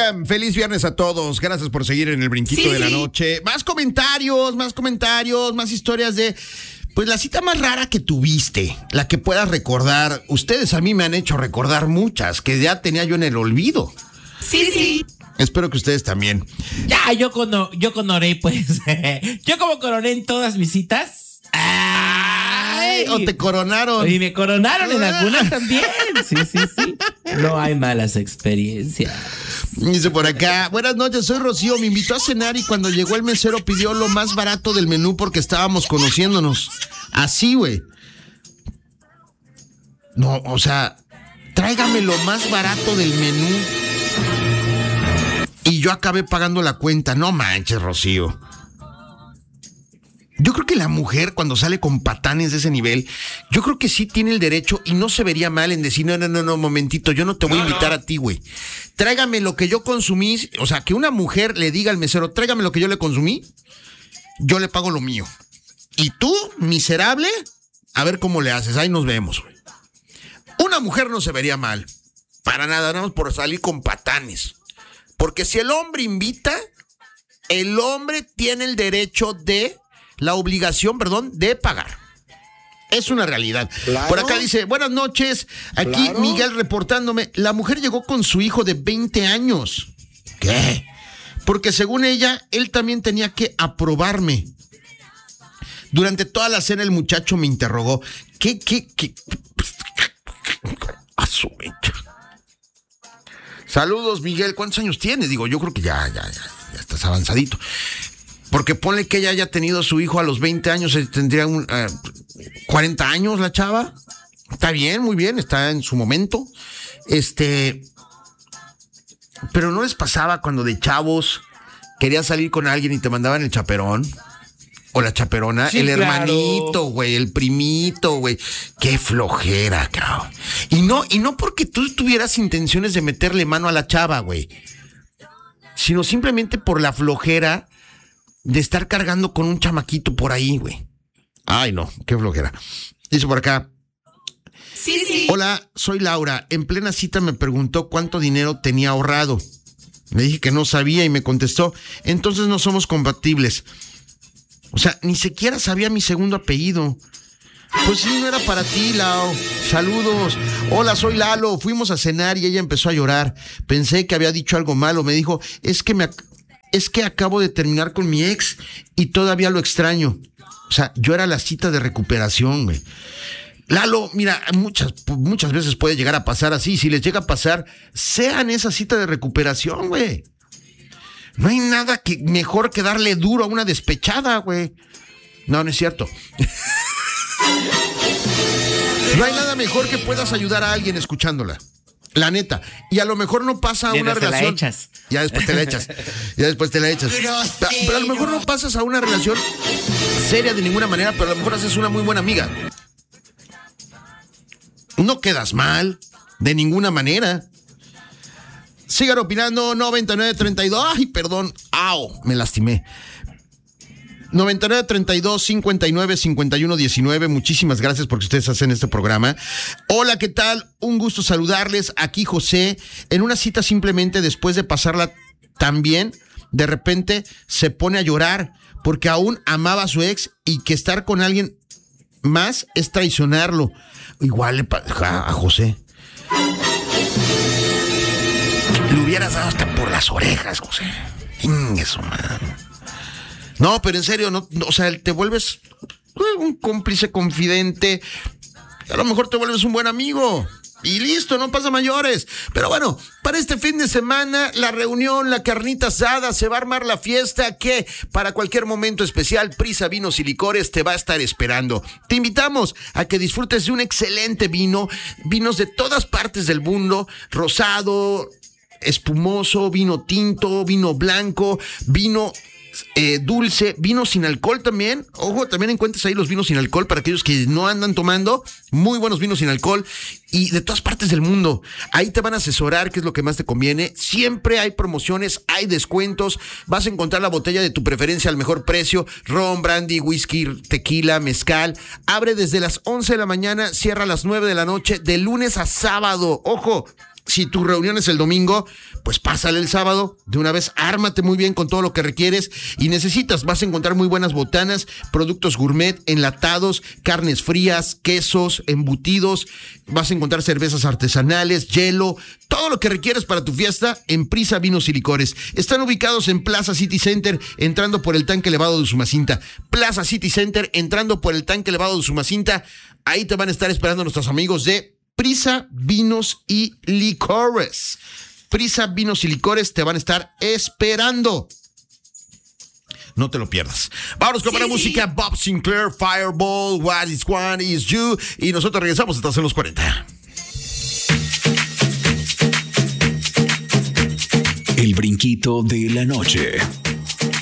Feliz viernes a todos. Gracias por seguir en el brinquito de la noche. Más comentarios, más historias de... Pues la cita más rara que tuviste, la que puedas recordar. Ustedes a mí me han hecho recordar muchas que ya tenía yo en el olvido. Sí. Espero que ustedes también. Ya, yo conoré, pues. Yo como coroné en todas mis citas. ¡Ay! ¿O te coronaron? Y me coronaron en algunas también. Sí. No hay malas experiencias. Dice por acá, buenas noches, soy Rocío, me invitó a cenar y cuando llegó el mesero pidió lo más barato del menú porque estábamos conociéndonos. Así, güey. No, o sea, tráigame lo más barato del menú. Y yo acabé pagando la cuenta. No manches, Rocío. Yo creo que la mujer cuando sale con patanes de ese nivel, yo creo que sí tiene el derecho y no se vería mal en decir, no, momentito, yo no te voy a invitar a ti, güey. Tráigame lo que yo consumí, o sea, que una mujer le diga al mesero, tráigame lo que yo le consumí, yo le pago lo mío. Y tú, miserable, a ver cómo le haces, ahí nos vemos, güey. Una mujer no se vería mal, para nada, nada más por salir con patanes. Porque si el hombre invita, el hombre tiene el derecho la obligación, de pagar. Es una realidad. Claro. Por acá dice, buenas noches, aquí claro. Miguel reportándome, la mujer llegó con su hijo de 20 años. ¿Qué? Porque según ella, él también tenía que aprobarme. Durante toda la cena el muchacho me interrogó, ¿qué? A su mecha. Saludos, Miguel, ¿cuántos años tienes? Digo, yo creo que ya estás avanzadito. Porque ponle que ella haya tenido a su hijo a los 20 años, tendría 40 años la chava. Está bien, muy bien, está en su momento. Pero ¿no les pasaba cuando de chavos querías salir con alguien y te mandaban el chaperón? O la chaperona, sí, el hermanito, güey, el primito, güey. Qué flojera, cabrón. Y no porque tú tuvieras intenciones de meterle mano a la chava, güey. Sino simplemente por la flojera de estar cargando con un chamaquito por ahí, güey. Ay, no, qué flojera. Dice por acá. Sí. Hola, soy Laura. En plena cita me preguntó cuánto dinero tenía ahorrado. Le dije que no sabía y me contestó, entonces no somos compatibles. O sea, ni siquiera sabía mi segundo apellido. Pues sí, no era para ti, Lau. Saludos. Hola, soy Lalo. Fuimos a cenar y ella empezó a llorar. Pensé que había dicho algo malo. Me dijo, es que acabo de terminar con mi ex y todavía lo extraño. O sea, yo era la cita de recuperación, güey. Lalo, mira, muchas veces puede llegar a pasar así. Si les llega a pasar, sean esa cita de recuperación, güey. No hay nada mejor que darle duro a una despechada, güey. No es cierto. No hay nada mejor que puedas ayudar a alguien escuchándola. La neta. Y a lo mejor no pasa a una relación. Ya después te la echas. Pero a lo mejor no pasas a una relación seria de ninguna manera, pero a lo mejor haces una muy buena amiga. No quedas mal, de ninguna manera. Sigan opinando, 9932. Ay, perdón. Me lastimé. 9932-595119. Muchísimas gracias porque ustedes hacen este programa. Hola, ¿qué tal? Un gusto saludarles. Aquí José. En una cita simplemente después de pasarla tan bien, de repente se pone a llorar porque aún amaba a su ex y que estar con alguien más es traicionarlo. Igual le pasa a José. Le hubieras dado hasta por las orejas, José. Eso, man. No, pero en serio, no, o sea, te vuelves un cómplice confidente. A lo mejor te vuelves un buen amigo. Y listo, no pasa mayores. Pero bueno, para este fin de semana, la reunión, la carnita asada, se va a armar la fiesta que para cualquier momento especial, Prisa Vinos y Licores te va a estar esperando. Te invitamos a que disfrutes de un excelente vino, vinos de todas partes del mundo, rosado, espumoso, vino tinto, vino blanco, vino dulce, vino sin alcohol también. Ojo, también encuentres ahí los vinos sin alcohol para aquellos que no andan tomando. Muy buenos vinos sin alcohol y de todas partes del mundo. Ahí te van a asesorar qué es lo que más te conviene. Siempre hay promociones, hay descuentos. Vas a encontrar la botella de tu preferencia al mejor precio. Ron, brandy, whisky, tequila, mezcal. Abre desde las 11 de la mañana, cierra a las 9 de la noche, de lunes a sábado. Ojo, Si tu reunión es el domingo, pues pásale el sábado. De una vez, ármate muy bien con todo lo que requieres y necesitas. Vas a encontrar muy buenas botanas, productos gourmet, enlatados, carnes frías, quesos, embutidos. Vas a encontrar cervezas artesanales, hielo, todo lo que requieres para tu fiesta en Prisa Vinos y Licores. Están ubicados en Plaza City Center, entrando por el tanque elevado de Usumacinta. Plaza City Center, entrando por el tanque elevado de Usumacinta. Ahí te van a estar esperando nuestros amigos de Prisa Vinos y Licores. Prisa Vinos y Licores te van a estar esperando. No te lo pierdas. Vámonos con la música. Bob Sinclair, Fireball, What Is You. Y nosotros regresamos hasta los 40. El brinquito de la noche.